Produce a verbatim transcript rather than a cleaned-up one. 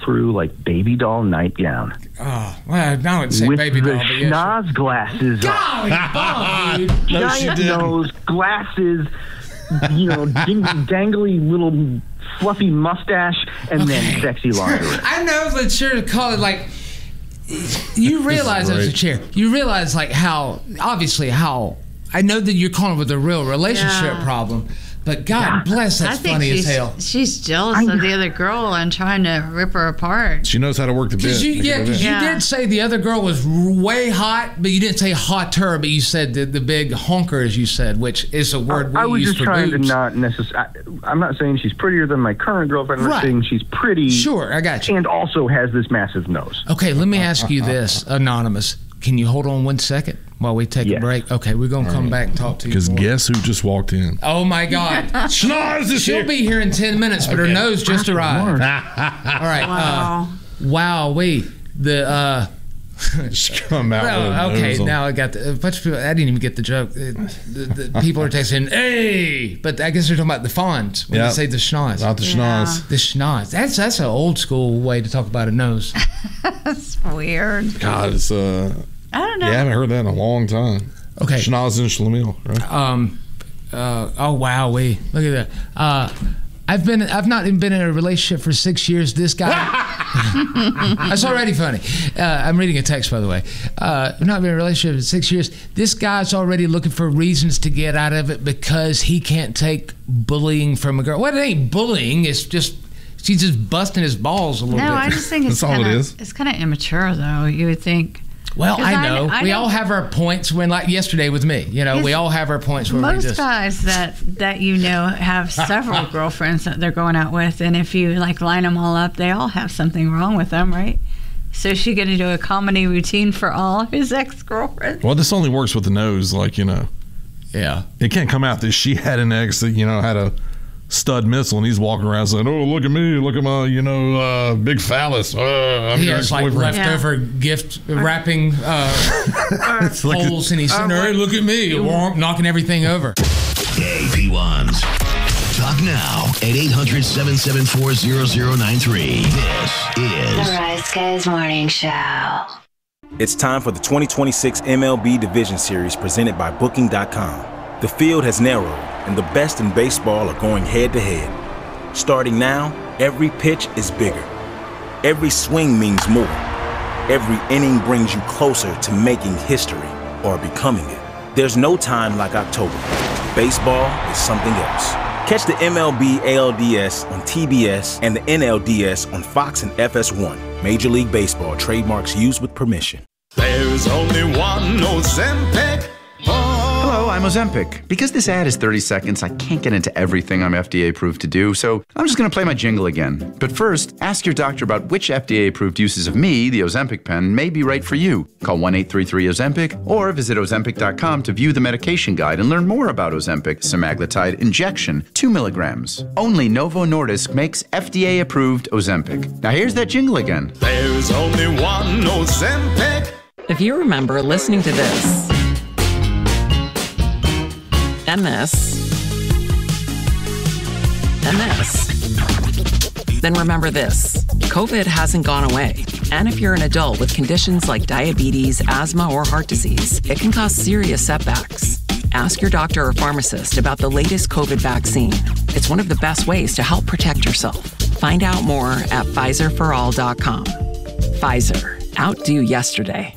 see-through, like, baby doll nightgown. Oh, well, now it's say with baby doll, the but yeah, schnoz sure. glasses Golly, Bob, dude. No, she giant didn't. nose, glasses, you know, ding- dangly little fluffy mustache, and Okay. then sexy lingerie. I know, but sure to call it like. You realize it was a great. chair. You realize like how obviously how I know that you're calling it with a real relationship Yeah. problem, but God bless, I that's think funny as she's, hell. she's jealous of the other girl and trying to rip her apart. She knows how to work the bit. Because you, Look yeah, at because that. you Yeah. did say the other girl was way hot, but you didn't say hotter, but you said the, the big honker, as you said, which is a word we I was use just for trying boobs. to not necessarily. I'm not saying she's prettier than my current girlfriend. I'm Right. not saying she's pretty. Sure, I got you. And also has this massive nose. Okay, let me ask you this, Anonymous. Can you hold on one second while we take Yes. a break? Okay, we're going to come back and talk to you. Because more. guess who just walked in? Oh, my God. Schnoz is She'll here. be here in ten minutes, but her Okay. nose just arrived. All right. Wow. Uh, wow, we the uh, She come out with no, a okay. nose on. Now I got the, a bunch of people. I didn't even get the joke. The, the, the people are texting, "Hey," but I guess they're talking about the fawns when Yeah. they say the schnoz. Not the schnoz. The schnoz. That's that's an old school way to talk about a nose. That's weird. God, it's uh. I don't know. Yeah, I haven't heard that in a long time. Okay. Schnoz and Schlemiel, right? Um. Uh. Oh wow. We look at that. Uh. I've been. I've not even been in a relationship for six years. This guy. That's already funny. Uh, I'm reading a text, by the way. Uh, I've not been in a relationship for six years. This guy's already looking for reasons to get out of it because he can't take bullying from a girl. Well, it ain't bullying. It's just she's just busting his balls a little No, bit. I just think it's That's all it kind is. of it's kind of immature, though. You would think. well, 'Cause I I- know. I we know- all have our points. When like yesterday with me, you know, we Yes. all have our points where we Most just. guys that that you know have several girlfriends that they're going out with, and if you like line them all up, they all have something wrong with them, right? So is she going to do a comedy routine for all his ex-girlfriends? Well, this only works with the nose, like, you know. Yeah. It can't come out that she had an ex that, you know, had a stud missile, and he's walking around saying, "Oh, look at me, look at my, you know, uh, big phallus. Uh, I'm He your has like ex-boyfriend." leftover gift wrapping uh, like a- holes, and he's sitting there, "Hey, look at me, wonk, knocking everything over." Hey, P ones. Talk now at eight hundred, seven seven four, zero zero nine three. This The is Rise Guys Morning Show. It's time for the twenty twenty-six M L B Division Series presented by Booking dot com. The field has narrowed, and the best in baseball are going head-to-head. Starting now, every pitch is bigger. Every swing means more. Every inning brings you closer to making history or becoming it. There's no time like October. Baseball is something else. Catch the M L B A L D S on T B S and the N L D S on Fox and F S one. Major League Baseball trademarks used with permission. There's only one Ozempic. Hello, I'm Ozempic. Because this ad is thirty seconds, I can't get into everything I'm F D A approved to do, so I'm just going to play my jingle again. But first, ask your doctor about which F D A approved uses of me, the Ozempic pen, may be right for you. Call one eight three three Ozempic or visit Ozempic dot com to view the medication guide and learn more about Ozempic semaglutide injection, two milligrams. Only Novo Nordisk makes F D A approved Ozempic. Now here's that jingle again. There's only one Ozempic. If you remember listening to this, and this, and this, then remember this. COVID hasn't gone away. And if you're an adult with conditions like diabetes, asthma, or heart disease, it can cause serious setbacks. Ask your doctor or pharmacist about the latest COVID vaccine. It's one of the best ways to help protect yourself. Find out more at Pfizer for all dot com. Pfizer. Outdo yesterday.